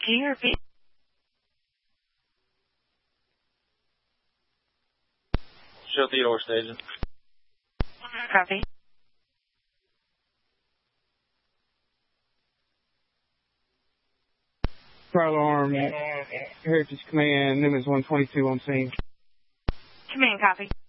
Can you repeat? Show Theodore Station. Copy. Fire alarm at Heritage Command, Newman's 122 on scene. Command, copy.